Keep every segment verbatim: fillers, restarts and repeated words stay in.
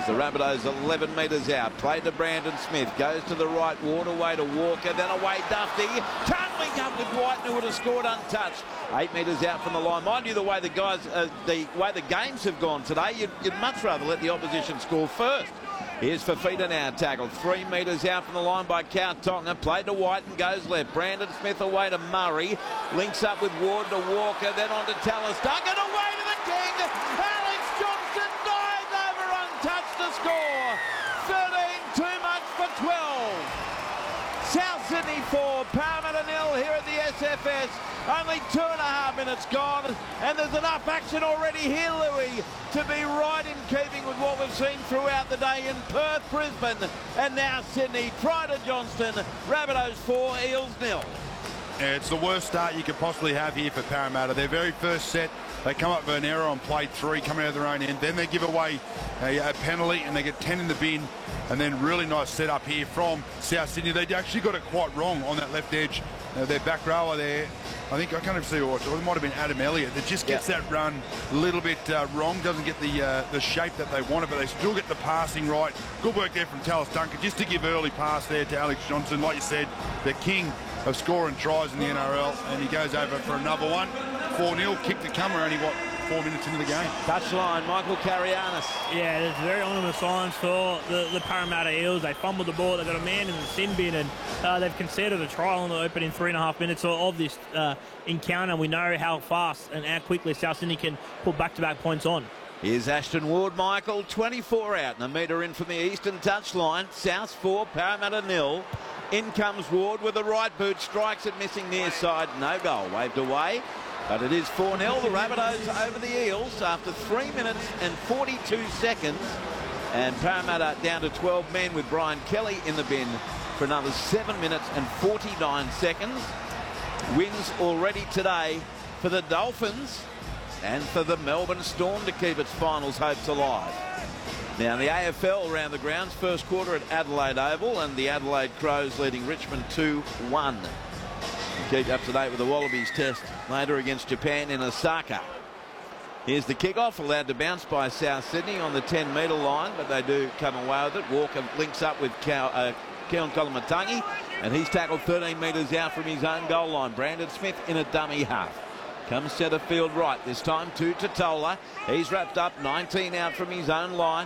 The Rabbitohs eleven metres out. Played to Brandon Smith. Goes to the right. Waterway to Walker. Then away Dufty. Can't link up with White, who would have scored untouched. Eight metres out from the line. Mind you, the way the guys, uh, the way the games have gone today, you'd, you'd much rather let the opposition score first. Here's Fifita now tackled. Three metres out from the line by Kautonga. Played to White and goes left. Brandon Smith away to Murray. Links up with Ward to Walker. Then on to Tallis Duncan. Away to the king. Alex Johnston dives over untouched to score. thirteen too much for twelve. South Sydney four, Parramatta nil here at the S F S. Only two and a half minutes gone, and there's enough action already here, Louis, to be right in keeping with what we've seen throughout the day in Perth, Brisbane, and now Sydney. Try to Johnston, Rabbitohs four, Eels nil. Yeah, it's the worst start you could possibly have here for Parramatta. Their very first set, they come up with an error on play three, coming out of their own end. Then they give away a, a penalty and they get ten in the bin. And then really nice setup here from South Sydney. They actually got it quite wrong on that left edge. Uh, their back rower there, I think, I can't even see who it was. It might have been Adam Elliott that just gets yep. that run a little bit uh, wrong. Doesn't get the uh, the shape that they wanted, but they still get the passing right. Good work there from Tallis Duncan just to give early pass there to Alex Johnston. Like you said, the king of scoring tries in the N R L, and he goes over for another one. four nil, kick to come. We're only, what, four minutes into the game. Touchline, Michael Carianis. Yeah, there's very ominous signs for the, the Parramatta Eels. They fumbled the ball, they've got a man in the sin bin, and uh, they've conceded a try on the opening three and a half minutes of this uh, encounter. We know how fast and how quickly South Sydney can put back-to-back points on. Here's Ashton Ward, Michael, twenty-four out and a metre in from the eastern touchline. South four, Parramatta nil. In comes Ward with the right boot, strikes it missing near side, no goal, waved away. But it is four nil, the Rabbitohs over the Eels after three minutes and forty-two seconds. And Parramatta down to twelve men with Brian Kelly in the bin for another seven minutes and forty-nine seconds. Wins already today for the Dolphins and for the Melbourne Storm to keep its finals hopes alive. Now the A F L around the grounds, first quarter at Adelaide Oval, and the Adelaide Crows leading Richmond two one. Keep up to date with the Wallabies test later against Japan in Osaka. Here's the kickoff, allowed to bounce by South Sydney on the ten metre line, but they do come away with it. Walker links up with Keon uh, Koloamatangi, and he's tackled thirteen metres out from his own goal line. Brandon Smith in a dummy half. Comes centre field right, this time to Totola. He's wrapped up, nineteen out from his own line.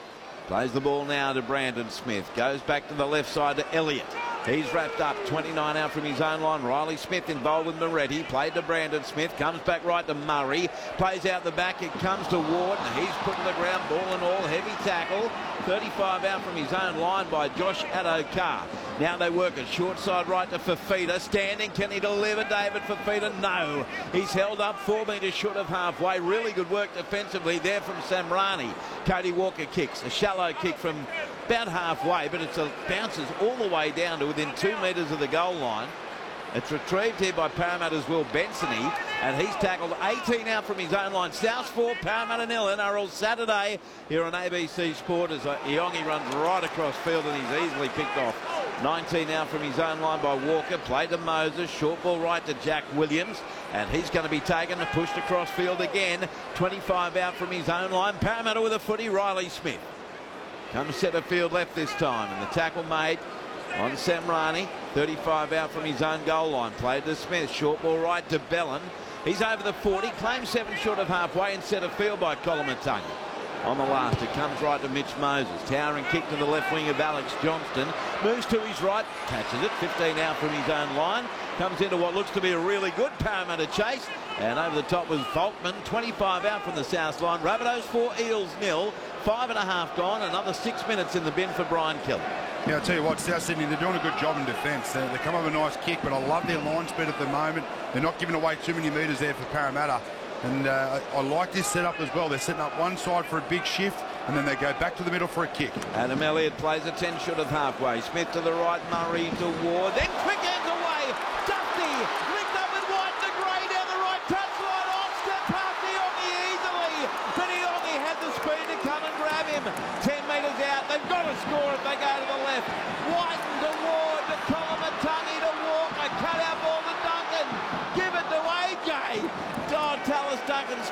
Plays the ball now to Brandon Smith. Goes back to the left side to Elliott. He's wrapped up, twenty-nine out from his own line. Riley Smith involved with Moretti. Played to Brandon Smith. Comes back right to Murray. Plays out the back. It comes to Ward. And he's put in the ground, ball and all. Heavy tackle. thirty-five out from his own line by Josh Addo-Carr. Now they work it short side right to Fifita. Standing. Can he deliver, David Fifita? No. He's held up four metres short of halfway. Really good work defensively there from Samrani. Cody Walker kicks. A shallow kick from about halfway, but it bounces all the way down to within two metres of the goal line. It's retrieved here by Parramatta's Will Bensony, and he's tackled eighteen out from his own line. South four, Parramatta nil. N R L Saturday here on A B C Sport as Iongi runs right across field and he's easily picked off. nineteen out from his own line by Walker. Played to Moses. Short ball right to Jack Williams, and he's going to be taken and pushed across field again. twenty-five out from his own line. Parramatta with a footy. Riley Smith comes centre field left this time, and the tackle made on Samrani. thirty-five out from his own goal line. Played to Smith. Short ball right to Bellin. He's over the forty. Claims seven short of halfway in centre field by Koloamatangi. On the last, it comes right to Mitch Moses. Towering kick to the left wing of Alex Johnston. Moves to his right. Catches it. fifteen out from his own line. Comes into what looks to be a really good Parramatta chase. And over the top was Volkman. twenty-five out from the south line. Rabbitohs four, Eels nil. Five and a half gone. Another six minutes in the bin for Brian Kelly. Yeah, I'll tell you what, South Sydney, they're doing a good job in defence. They, they come up with a nice kick, but I love their line speed at the moment. They're not giving away too many metres there for Parramatta. And uh, I, I like this setup as well. They're setting up one side for a big shift, and then they go back to the middle for a kick. Adam Elliott plays a ten short of halfway. Smith to the right, Murray to Ward. Then quick hands away. Dusty linked up with White and Gray down the right touchline. Off step past Iongi easily. But Iongi had the speed to come and grab him. ten metres out. They've got to score if they go to the left. White to Ward to Koloamatangi to Walker. Cut out ball to Duncan. Give it to A J. Oh, Tallis Duncan stands and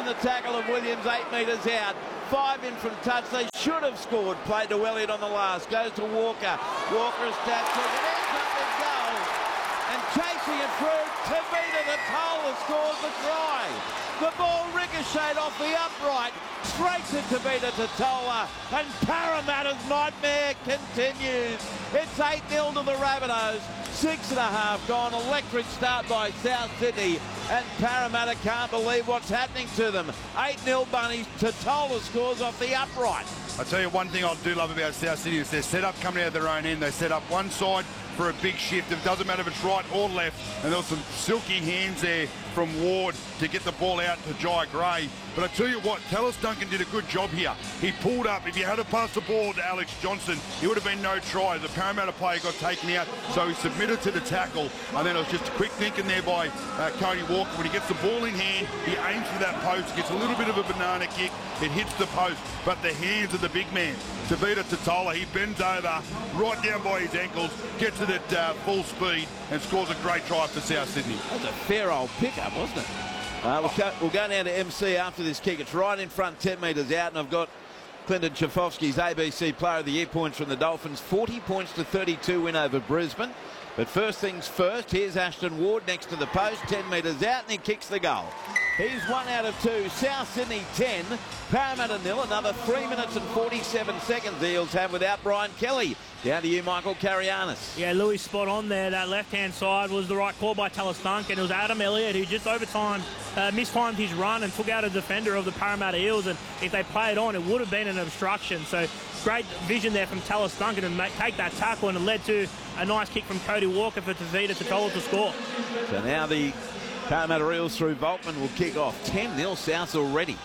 in the tackle of Williams, eight metres out. Five in from touch. They should have scored. Played to Elliott on the last. Goes to Walker. Walker is tapped. It ends up with goal. And chasing it through, Tavita Totola scores the try. The ball ricocheted off the upright, straight to Tavita Totola, and Parramatta's nightmare continues. It's eight nil to the Rabbitohs. Six and a half gone. Electric start by South Sydney, and Parramatta can't believe what's happening to them. eight nil Bunnies. Totola scores off the upright. I tell you one thing I do love about South Sydney is their setup coming out of their own end. They set up one side for a big shift. It doesn't matter if it's right or left. And there was some silky hands there from Ward to get the ball out to Jai Gray. But I tell you what, Tallis Duncan did a good job here. He pulled up. If you had to pass the ball to Alex Johnson, it would have been no try. The Parramatta player got taken out, so he submitted to the tackle. And then it was just a quick thinking there by uh, Cody Walker. When he gets the ball in hand, he aims for that post, gets a little bit of a banana kick. It hits the post, but the hands of the big man, Tavita Totola, he bends over right down by his ankles, gets it at uh, full speed, and scores a great try for South Sydney. That was a fair old pickup, wasn't it? Uh, we'll, go, we'll go down to M C after this kick. It's right in front, ten metres out, and I've got Clinton Chafovsky's A B C Player of the Year points from the Dolphins. forty points to thirty-two win over Brisbane. But first things first, here's Ashton Ward next to the post, ten metres out, and he kicks the goal. He's one out of two. South Sydney ten, Parramatta nil. Another three minutes and forty-seven seconds the Eels have without Brian Kelly. Down to you, Michael Carianis. Yeah, Louis spot on there. That left-hand side was the right call by Tallis Duncan. It was Adam Elliott who just over time uh, mistimed his run and took out a defender of the Parramatta Eels. And if they play it on, it would have been an obstruction. So great vision there from Tallis Duncan to make, take that tackle, and it led to a nice kick from Cody Walker for Tavita Totola to score. So now the Parramatta Eels through Volkman will kick off. ten nil South already.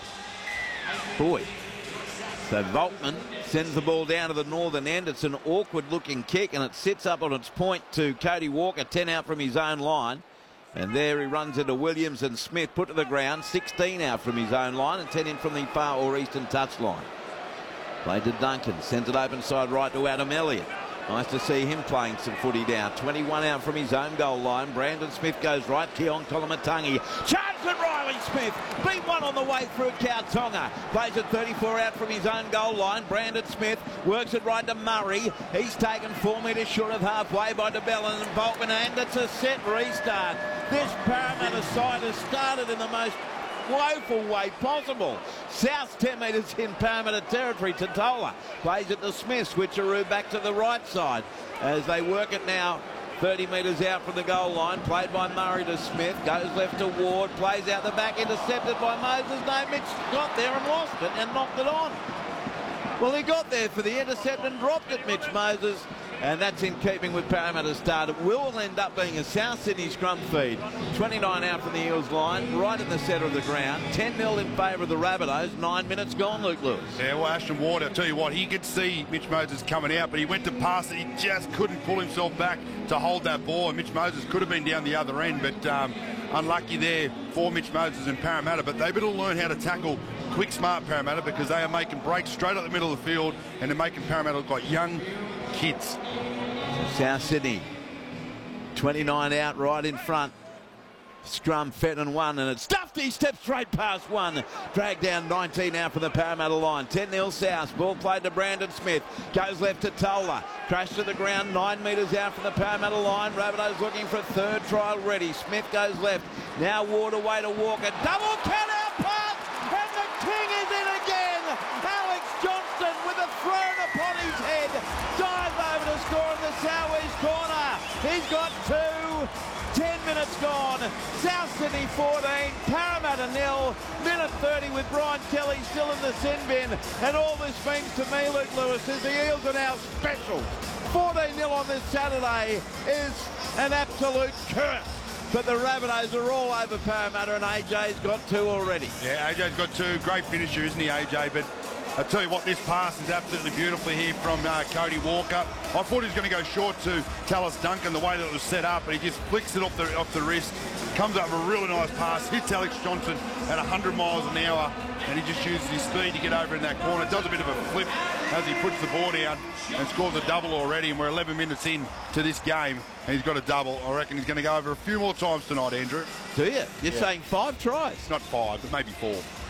Boy. So Volkman sends the ball down to the northern end. It's an awkward looking kick, and it sits up on its point to Cody Walker, ten out from his own line. And there he runs into Williams and Smith, put to the ground, sixteen out from his own line and ten in from the far or eastern touchline. Played to Duncan, sent it open side right to Adam Elliott. Nice to see him playing some footy down. twenty-one out from his own goal line. Brandon Smith goes right. Keon Kolomatangi charges at Riley Smith. Beat one on the way through Kautonga. Plays at thirty-four out from his own goal line. Brandon Smith works it right to Murray. He's taken four metres short of halfway by DeBellin and Volkman, and it's a set restart. This Parramatta side has started in the most woeful way possible. South ten metres in Parramatta territory. Totola plays it to Smith. Switcheroo back to the right side as they work it now. thirty metres out from the goal line. Played by Murray to Smith. Goes left to Ward. Plays out the back. Intercepted by Moses. No, Mitch got there and lost it and knocked it on. Well, he got there for the intercept and dropped it, Mitch Moses. And that's in keeping with Parramatta's start. It will end up being a South Sydney scrum feed. twenty-nine out from the Eels line, right in the centre of the ground. ten nil in favour of the Rabbitohs. Nine minutes gone, Luke Lewis. Yeah, well, Ashton Ward, I'll tell you what, he could see Mitch Moses coming out, but he went to pass it. He just couldn't pull himself back to hold that ball. And Mitch Moses could have been down the other end, but um, unlucky there for Mitch Moses and Parramatta. But they better learn how to tackle quick, smart Parramatta, because they are making breaks straight up the middle of the field, and they're making Parramatta look like young kids. South Sydney, twenty-nine out right in front. Scrum, Fenton one, and it's stuffed. He steps straight past one. Dragged down nineteen out from the Parramatta line. ten nil South. Ball played to Brandon Smith. Goes left to Tola. Crash to the ground, nine metres out from the Parramatta line. Rabbitohs looking for a third try already. Smith goes left. Now Ward away to Walker. Double count out pass, and the king is in again. Alex Johnston with a thrown upon his head. Dive over to score in the southeast corner. He's got two. ten minutes gone. South Sydney fourteen, Parramatta nil. Minute thirty with Brian Kelly still in the sin bin. And all this means to me, Luke Lewis, is the Eels are now special. fourteen nil on this Saturday is an absolute curse. But the Rabbitohs are all over Parramatta, and A J's got two already. Yeah, A J's got two. Great finisher, isn't he, A J? But I tell you what, this pass is absolutely beautiful here from uh, Cody Walker. I thought he was going to go short to Tallis Duncan the way that it was set up, but he just flicks it off the off the wrist, comes up with a really nice pass, hits Alex Johnson at one hundred miles an hour, and he just uses his speed to get over in that corner. Does a bit of a flip as he puts the ball down and scores a double already, and we're eleven minutes in to this game, and he's got a double. I reckon he's going to go over a few more times tonight, Andrew. Do you? You're yeah. saying five tries? Not five, but maybe four.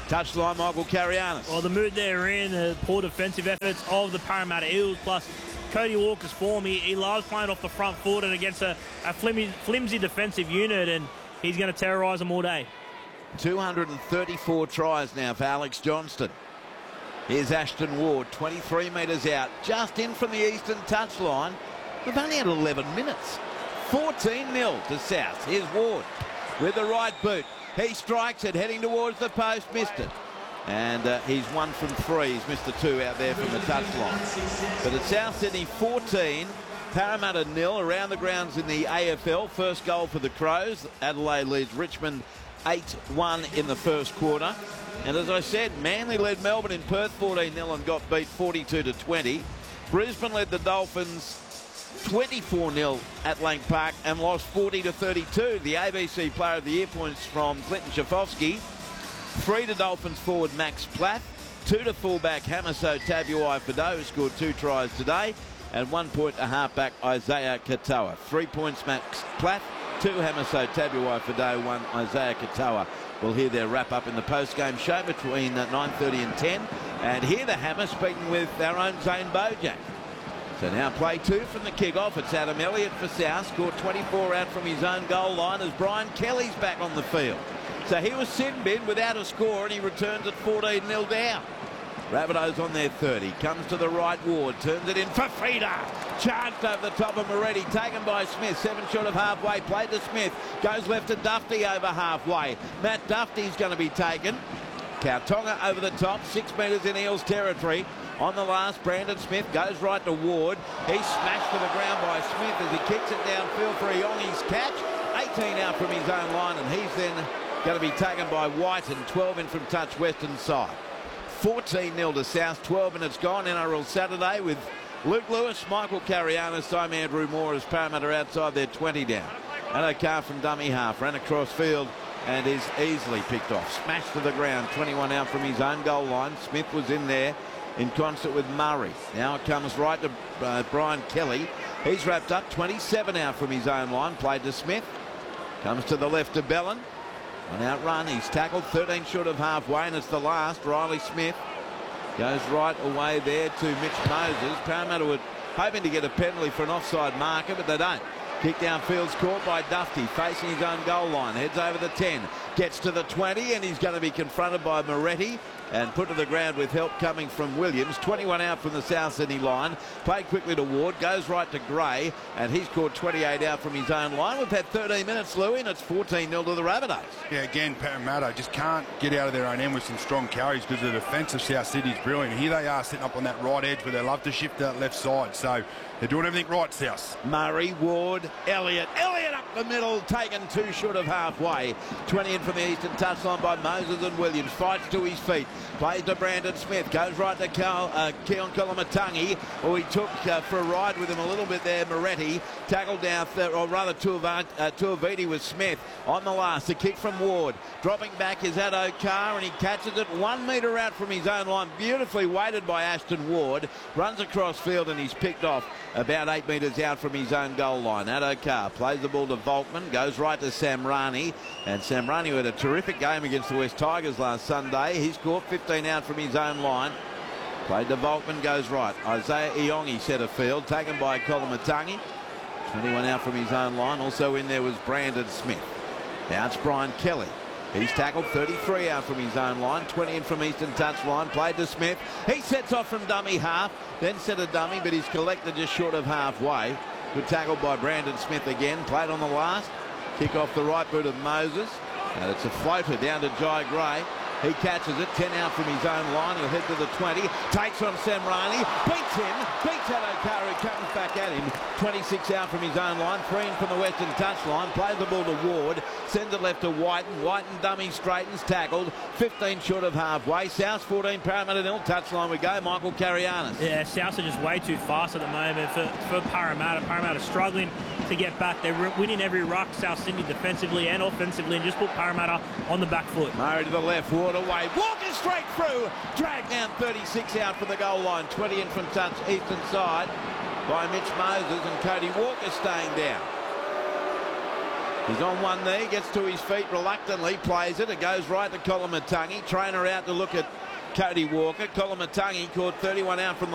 Touchline, Michael Carianis. Well, the mood they're in, the poor defensive efforts of the Parramatta Eels, plus Cody Walker's form. He, he loves playing off the front foot and against a, a flimsy, flimsy defensive unit, and he's going to terrorise them all day. two hundred thirty-four tries now for Alex Johnston. Here's Ashton Ward, twenty-three metres out, just in from the eastern touchline. We've only had eleven minutes. fourteen nil to South. Here's Ward with the right boot. He strikes it, heading towards the post, missed it. And uh, he's one from three. He's missed the two out there from the touchline. But at South Sydney, fourteen, Parramatta nil around the grounds in the A F L. First goal for the Crows. Adelaide leads Richmond eight one in the first quarter. And as I said, Manly led Melbourne in Perth fourteen nil and got beat forty-two to twenty. Brisbane led the Dolphins twenty-four nil at Lang Park and lost forty to thirty-two. The A B C Player of the Year points from Clinton Schifofsky. Three to Dolphins forward Max Platt. Two to fullback Hamiso Tabuai-Fidow, who scored two tries today. And one point to halfback Isaiah Katoa. Three points Max Platt. Two Hamiso Tabuai-Fidow. One Isaiah Katoa. We'll hear their wrap-up in the post-game show between nine thirty and ten. And hear the Hammer speaking with our own Zane Bojang. So now play two from the kick-off. It's Adam Elliott for South. Scored twenty-four out from his own goal line as Brian Kelly's back on the field. So he was sin-bin without a score and he returns at fourteen nil down. Rabbitohs on their thirty. Comes to the right, Ward. Turns it in for Feeder. Charged over the top of Moretti. Taken by Smith. Seven short of halfway. Played to Smith. Goes left to Dufty over halfway. Matt Dufty's going to be taken. Kautonga over the top. Six metres in Eels territory. On the last, Brandon Smith goes right to Ward. He's smashed to the ground by Smith as he kicks it downfield for Iongi's catch. eighteen out from his own line, and he's then going to be taken by White, and twelve in from touch western side. fourteen nil to South, twelve minutes gone. N R L Saturday with Luke Lewis, Michael Carianis, I'm Andrew Moore as Parramatta outside their twenty down. And a car from dummy half, ran across field and is easily picked off. Smashed to the ground, twenty-one out from his own goal line. Smith was in there in concert with Murray. Now it comes right to uh, Brian Kelly. He's wrapped up, twenty-seven out from his own line. Played to Smith. Comes to the left to Bellin. One out run. He's tackled, thirteen short of halfway, and it's the last. Riley Smith goes right away there to Mitch Moses. Parramatta were hoping to get a penalty for an offside marker, but they don't. Kick downfield's caught by Dufty, facing his own goal line. Heads over the ten. Gets to the twenty, and he's going to be confronted by Moretti and put to the ground with help coming from Williams. twenty-one out from the South Sydney line. Played quickly to Ward. Goes right to Gray, and he's caught twenty-eight out from his own line. We've had thirteen minutes, Louis, and it's fourteen nil to the Rabbitohs. Yeah, again, Parramatta just can't get out of their own end with some strong carries because the defence of South Sydney is brilliant. Here they are sitting up on that right edge where they love to shift that left side. So they're doing everything right, South. Murray, Ward, Elliott. Elliott up the middle, taken two short of halfway. twenty in from the eastern touchline by Moses and Williams. Fights to his feet. Plays to Brandon Smith. Goes right to Cal, uh, Keon Kolomatangi. Or he took uh, for a ride with him a little bit there, Moretti. Tackled down, th or rather Tuiviti uh, with Smith. On the last, the kick from Ward. Dropping back is Addo Carr, and he catches it one metre out from his own line. Beautifully weighted by Ashton Ward. Runs across field, and he's picked off about eight metres out from his own goal line. Addo Carr plays the ball to Volkman. Goes right to Samrani. And Samrani, who had a terrific game against the West Tigers last Sunday. He's caught fifteen out from his own line. Played to Volkman, goes right. Isaiah Iongi centre field, taken by Kolomatangi. twenty-one out from his own line. Also in there was Brandon Smith. Now it's Brian Kelly. He's tackled, thirty-three out from his own line. twenty in from eastern touch line. Played to Smith. He sets off from dummy half. Then set a dummy, but he's collected just short of halfway. Good tackle by Brandon Smith again. Played on the last. Kick off the right boot of Moses. And it's a floater down to Jai Gray. He catches it, ten out from his own line. He'll head to the twenty. Takes on Samrani. Beats him. Beats Addo Carr, who comes back at him. twenty-six out from his own line. Three in from the western touch line. Plays the ball to Ward. Sends it left to Whiten. Whiten dummy straightens, tackled. fifteen short of halfway. South fourteen, Parramatta nil. Touchline we go. Michael Carianis. Yeah, South are just way too fast at the moment for, for Parramatta. Parramatta struggling to get back. They're winning every ruck, South Sydney, defensively and offensively, and just put Parramatta on the back foot. Murray to the left. Ward away. Walker straight through. Dragged down, thirty-six out for the goal line. twenty in from touch eastern side by Mitch Moses, and Cody Walker staying down. He's on one knee, gets to his feet reluctantly, plays it. It goes right to Koloamatangi. Trainer out to look at Cody Walker. Koloamatangi caught thirty-one out from the